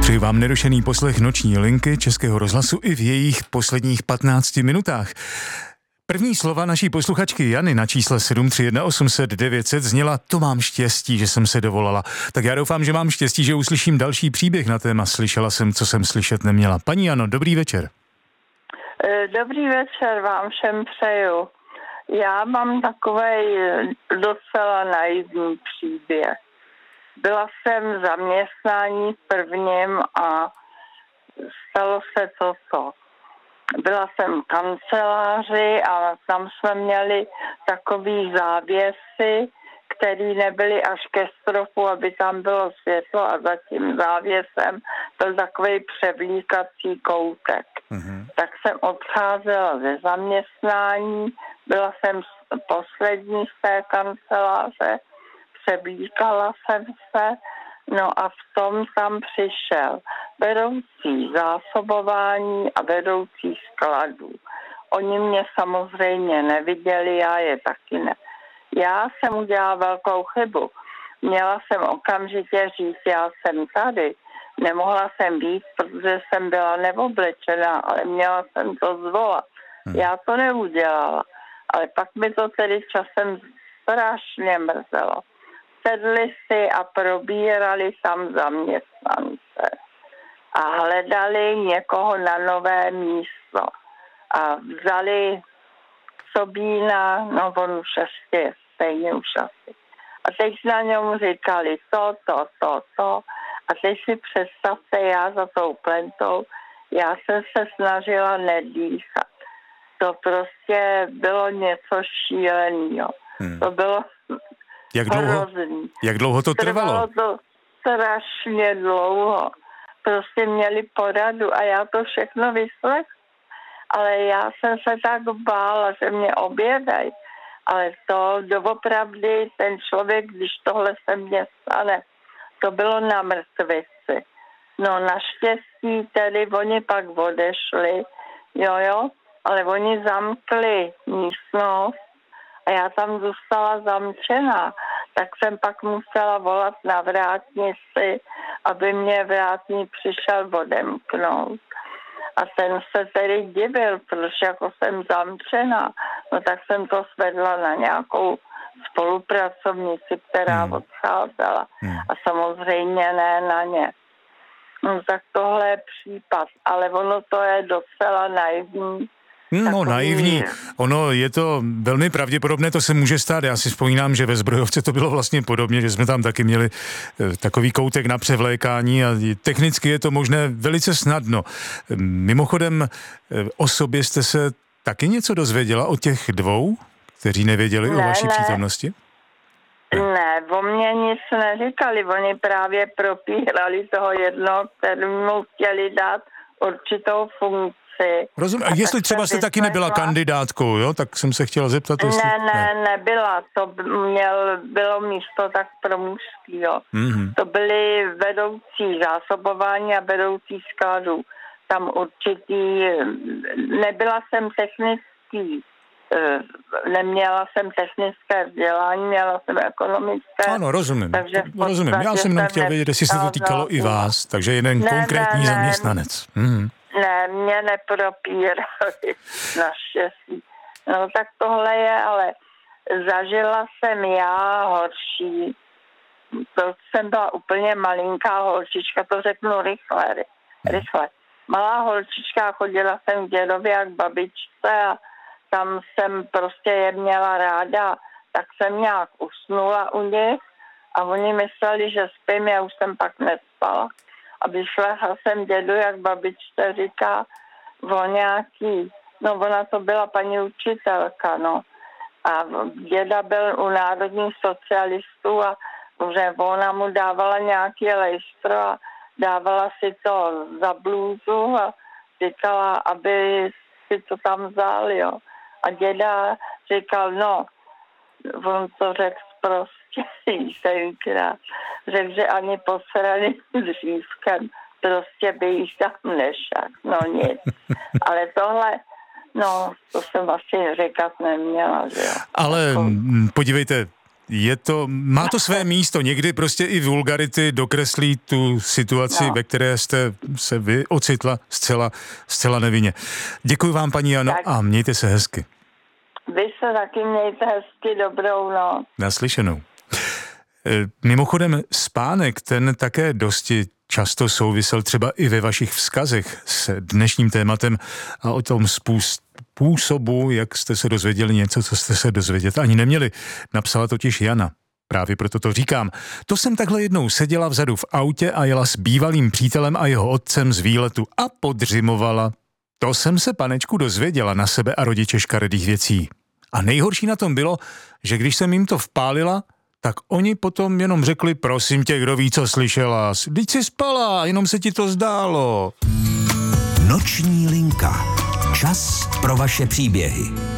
Přeji vám nerušený poslech Noční linky Českého rozhlasu i v jejich posledních 15 minutách. První slova naší posluchačky Jany na čísle 731 800 900 zněla: to mám štěstí, že jsem se dovolala. Tak já doufám, že mám štěstí, že uslyším další příběh na téma Slyšela jsem, co jsem slyšet neměla. Paní Jano, dobrý večer. Dobrý večer vám všem přeju. Já mám takovej docela naivní příběh. Byla jsem v zaměstnání prvním a stalo se toto. Byla jsem v kanceláři a tam jsme měli takový závěsy, které nebyly až ke stropu, aby tam bylo světlo, a za tím závěsem byl takový převlíkací koutek. Mm-hmm. Tak jsem odcházela ze zaměstnání, byla jsem poslední z té kanceláře, převlíkala jsem se, no a v tom tam přišel vedoucí zásobování a vedoucí skladů. Oni mě samozřejmě neviděli, já je taky ne. Já jsem udělala velkou chybu. Měla jsem okamžitě říct, já jsem tady. Nemohla jsem být, protože jsem byla neoblečená, ale měla jsem to zvolat. Já to neudělala. Ale pak mi to tedy časem strašně mrzelo. Sedli si a probírali tam zaměstnance a hledali někoho na nové místo a vzali Sobína, no on už ještě stejně už asi. A teď na něm říkali to. A teď si představte, já za tou plentou, já jsem se snažila nedýchat. To prostě bylo něco šíleného. To bylo Jak dlouho to trvalo? Trvalo to strašně dlouho. Prostě měli poradu a já to všechno vyslechla. Ale já jsem se tak bála, že mě objedají. Ale to doopravdy ten člověk, když tohle se mně stane, to bylo na mrtvici. No naštěstí tedy oni pak odešli, jo, ale oni zamkli místnost a já tam zůstala zamčená. Tak jsem pak musela volat na vrátnici, aby mě vrátník přišel odemknout. A ten se tedy divil, protože jako jsem zamčená, no tak jsem to svedla na nějakou spolupracovnici, která odcházela. A samozřejmě ne na ně. No tak tohle je případ, ale ono to je docela naivní. No naivní, ono je to velmi pravděpodobné, to se může stát. Já si vzpomínám, že ve Zbrojovce to bylo vlastně podobně, že jsme tam taky měli takový koutek na převlékání a technicky je to možné velice snadno. Mimochodem, o sobě jste se taky něco dozvěděla od těch dvou, kteří nevěděli o vaší přítomnosti? Ne, o mě nic neříkali, oni právě propírali toho jednoho, kterému chtěli dát určitou funkci. Rozumím. A jestli třeba jste taky nebyla kandidátkou, jo? Tak jsem se chtěla zeptat, jestli... Nebyla. To bylo místo tak pro mužský, jo. Mm-hmm. To byly vedoucí zásobování a vedoucí skladů. Tam určitý... Nebyla jsem technický. Neměla jsem technické vzdělání, měla jsem ekonomické. Ano, rozumím. Rozumím. Já jsem jenom chtěl vědět, jestli se to týkalo i vás. Takže jeden konkrétní zaměstnanec. Mm-hmm. Ne, mě nepropírali, naštěstí. No tak tohle je, ale zažila jsem já horší. To jsem byla úplně malinká holčička, to řeknu rychle. Malá holčička, chodila jsem k dědovi a k babičce a tam jsem prostě je měla ráda, tak jsem nějak usnula u nich a oni mysleli, že spím, já už jsem pak nespala. A vyslechla jsem dědu, jak babičce říká o nějaký, no ona to byla paní učitelka, no. A děda byl u národních socialistů a že ona mu dávala nějaký lejstro a dávala si to za blůzu a říkala, aby si to tam vzal, jo. A děda říkal, no, on to řekl prostě tenkrát. Řekl, že ani posraný dřívkem prostě by jich tam nešak. No nic. Ale tohle, no, to jsem asi říkat neměla, že jo. Ale podívejte, má to své místo. Někdy prostě i vulgarity dokreslí tu situaci, ve které jste se vy ocitla zcela nevinně. Děkuji vám, paní Jano, a mějte se hezky. Vy se taky mějte hezky, dobrou noc. Naslyšenou. Mimochodem spánek, ten také dosti často souvisel třeba i ve vašich vzkazech s dnešním tématem a o tom způsobu, jak jste se dozvěděli něco, co jste se dozvědět ani neměli. Napsala totiž Jana. Právě proto to říkám. To jsem takhle jednou seděla vzadu v autě a jela s bývalým přítelem a jeho otcem z výletu a podřimovala. To jsem se, panečku, dozvěděla na sebe a rodiče škaredých věcí. A nejhorší na tom bylo, že když jsem jim to vpálila, tak oni potom jenom řekli, prosím tě, kdo ví, co slyšela. Vždyť jsi spala, jenom se ti to zdálo. Noční linka. Čas pro vaše příběhy.